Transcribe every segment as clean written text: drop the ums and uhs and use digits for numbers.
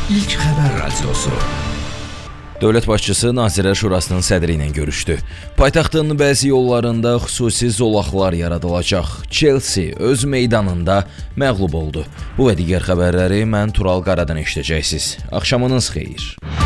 İlk Xəbər Radiosu. Dövlət başçısı Nazirlər Şurasının sədri ilə görüşdü. Paytaxtın bəzi yollarında xüsusi zolaqlar yaradılacaq. Chelsea öz meydanında məğlub oldu. Bu və digər xəbərləri mən Tural Qaradan eşidəcəksiniz. Axşamınız xeyir.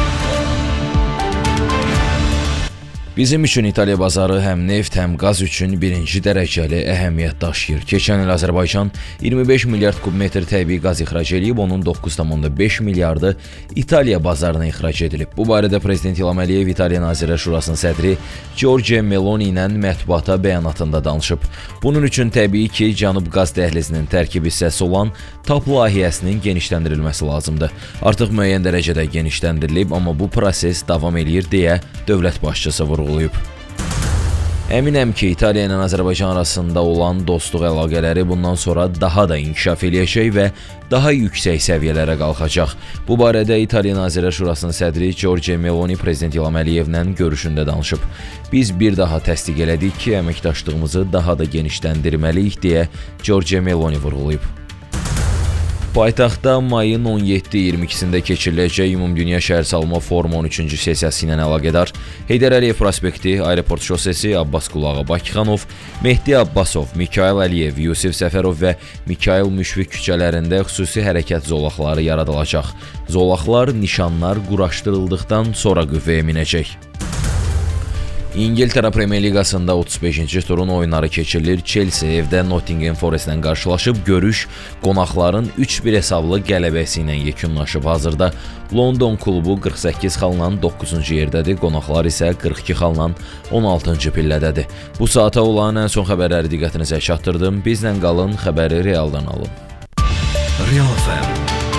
Bizim üçün İtaliya bazarı həm neft, həm qaz üçün birinci dərəcəli əhəmiyyət daşıyır. Keçən il Azərbaycan 25 milyard kubmetr təbii qaz ixrac edib, onun 9,5 miljardı İtaliya bazarına ixrac edilib. Bu barədə Prezident İlham Əliyev İtaliya Nazirlər Şurasının sədri Giorgia Meloni ilə mətbuata bəyanatında danışıb. Bunun üçün təbii ki, Cənub qaz dəhlizinin tərkib hissəsi olan TAP layihəsinin genişləndirilməsi lazımdır. Artıq müəyyən dərəcədə genişləndirilib, amma bu proses davam edir deyə dövlət başçısı vurğulayıb. Əminəm ki, İtaliya ilə Azərbaycan arasında olan dostluq əlaqələri bundan sonra daha da inkişaf eləyəcək və daha yüksək səviyyələrə qalxacaq. Bu barədə İtaliya Nazirlər Şurasının sədri Giorgia Meloni Prezident İlham Əliyevlə görüşündə danışıb. Biz bir daha təsdiq elədik ki, əməkdaşlığımızı daha da genişləndirməliyik deyə Giorgia Meloni vurğulayıb. Paytaxtda mayın 17-22-sində keçiriləcək Ümumdünya Şəhərsalma Forumu 13-cü sessiyası ilə əlaqədar Heydər Əliyev prospekti, Aeroport şosesi, Abbas Qulağı Bakıxanov, Mehdi Abbasov, Mikayıl Əliyev, Yusif Səfərov və Mikayıl Müşfiq küçələrində xüsusi hərəkət zolaqları yaradılacaq. Zolaqlar nişanlar quraşdırıldıqdan sonra qüvvəyə minəcək. İngiltərə Premyer Liqasında 35-ci turun oyunları keçirilir. Chelsea evdə Nottingham Forest-lə qarşılaşıb, görüş qonaqların 3-1 hesablı qələbəsi ilə yekunlaşıb. Hazırda London klubu 48 xalla 9-cu yerdədir, qonaqlar isə 42 xalla 16-cı pillədədir. Bu saata olan ən son xəbərləri diqqətinizə çatdırdım. Bizlə qalın, xəbəri realdan alın. Real FM